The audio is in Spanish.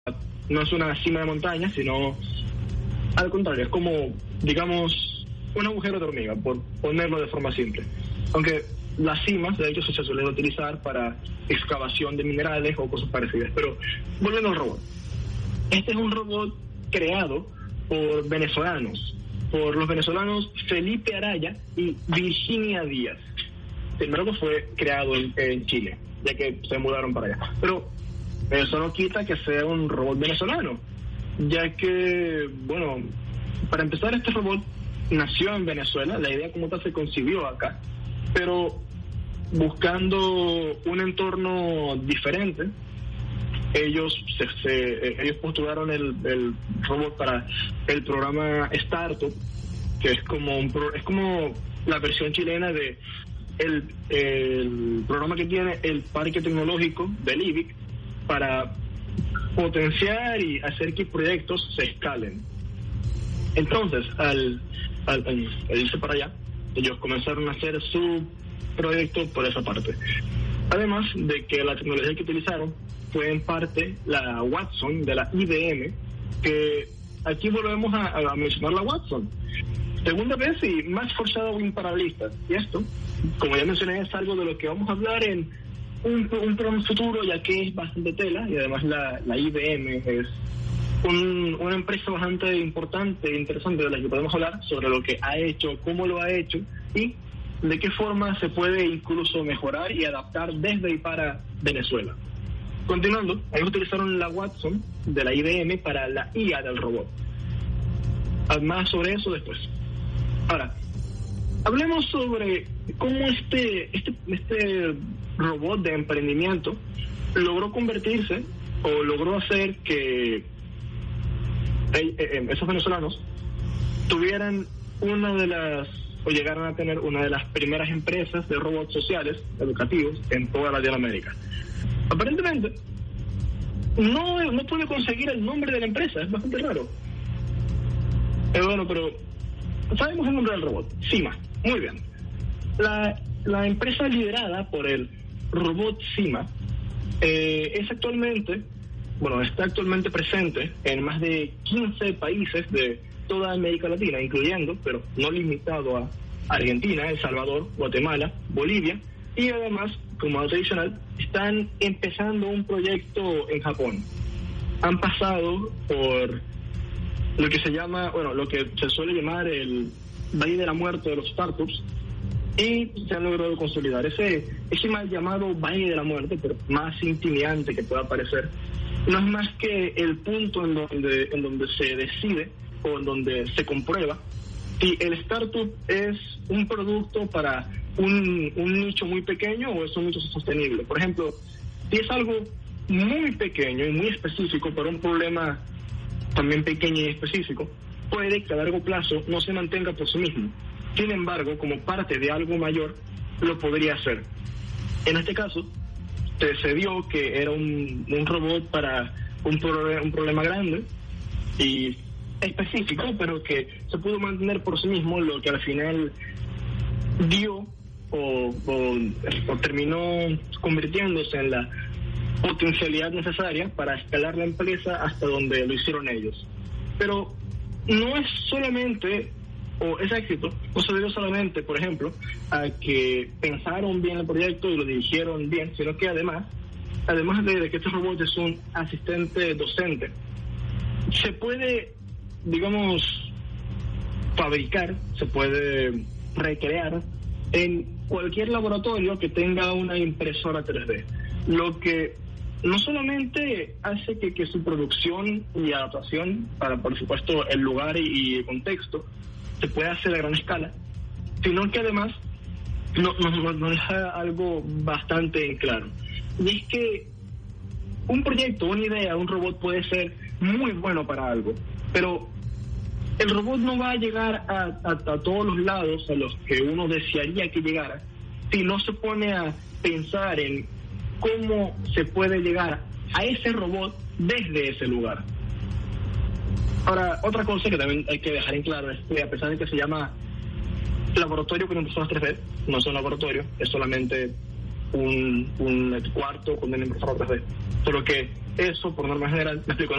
no es una cima de montaña, sino al contrario, es como, digamos, un agujero de hormiga, por ponerlo de forma simple. Aunque las cimas, de hecho, se suelen utilizar para excavación de minerales o cosas parecidas. Pero volviendo al robot. Este es un robot creado por venezolanos, por los venezolanos Felipe Araya y Virginia Díaz. Sin embargo, fue creado en Chile, ya que se mudaron para allá. Pero eso no quita que sea un robot venezolano, ya que, bueno, para empezar, este robot nació en Venezuela, la idea como tal se concibió acá, pero buscando un entorno diferente, ellos postularon el robot para el programa Startup, que es como la versión chilena de el programa que tiene el Parque Tecnológico del IBIC para potenciar y hacer que proyectos se escalen. Entonces, al irse para allá, ellos comenzaron a hacer su proyecto por esa parte. Además de que la tecnología que utilizaron fue en parte la Watson de la IBM, que aquí volvemos a mencionar la Watson. Segunda vez y más forzado para listas. Y esto, como ya mencioné, es algo de lo que vamos a hablar en un programa futuro, ya que es bastante tela, y además la IBM es una empresa bastante importante e interesante de la que podemos hablar sobre lo que ha hecho, cómo lo ha hecho y de qué forma se puede incluso mejorar y adaptar desde y para Venezuela. Continuando, ellos utilizaron la Watson de la IBM para la IA del robot. Más sobre eso después. Ahora, hablemos sobre cómo este robot de emprendimiento logró convertirse o logró hacer que esos venezolanos tuvieran llegaran a tener una de las primeras empresas de robots sociales educativos en toda Latinoamérica. Aparentemente no pude conseguir el nombre de la empresa, es bastante raro. Bueno, pero sabemos el nombre del robot, Cima. Muy bien. La empresa liderada por el robot Cima está actualmente presente en más de 15 países de toda América Latina, incluyendo, pero no limitado a Argentina, El Salvador, Guatemala, Bolivia, y además, como tradicional, están empezando un proyecto en Japón. Han pasado por lo que se suele llamar el Valle de la Muerte de los startups, y se han logrado consolidar ese mal llamado Valle de la Muerte, pero más intimidante que pueda parecer. No es más que el punto en donde se decide o en donde se comprueba si el startup es un producto para un nicho muy pequeño o es un nicho sostenible. Por ejemplo, si es algo muy pequeño y muy específico para un problema también pequeño y específico, puede que a largo plazo no se mantenga por sí mismo. Sin embargo, como parte de algo mayor, lo podría hacer. En este caso, se vio que era un robot para un problema grande y específico, pero que se pudo mantener por sí mismo, lo que al final dio o terminó convirtiéndose en la potencialidad necesaria para escalar la empresa hasta donde lo hicieron ellos. Pero no es solamente, o ese éxito no se debió solamente, por ejemplo, a que pensaron bien el proyecto y lo dirigieron bien, sino que además de que este robot es un asistente docente, se puede, digamos, fabricar, se puede recrear en cualquier laboratorio que tenga una impresora 3D, lo que no solamente hace que su producción y adaptación para, por supuesto, el lugar y el contexto se pueda hacer a gran escala, sino que además nos deja algo bastante claro. Y es que un proyecto, una idea, un robot puede ser muy bueno para algo, pero el robot no va a llegar a todos los lados a los que uno desearía que llegara si no se pone a pensar en cómo se puede llegar a ese robot desde ese lugar. Ahora, otra cosa que también hay que dejar en claro es que a pesar de que se llama laboratorio con impresoras 3D, no es un laboratorio, es solamente un cuarto con una impresora 3D. Solo que eso, por norma general, me explico,